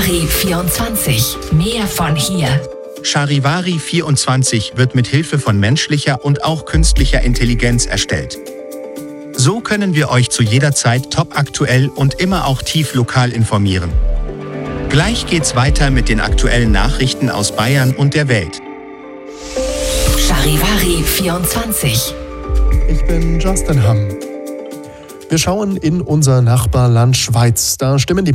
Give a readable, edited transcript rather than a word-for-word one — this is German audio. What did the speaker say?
Charivari 24. Mehr von hier. Charivari 24 wird mit Hilfe von menschlicher und auch künstlicher Intelligenz erstellt. So können wir euch zu jeder Zeit topaktuell und immer auch tief lokal informieren. Gleich geht's weiter mit den aktuellen Nachrichten aus Bayern und der Welt. Charivari 24. Ich bin Justin Hamm. Wir schauen in unser Nachbarland Schweiz. Da stimmen die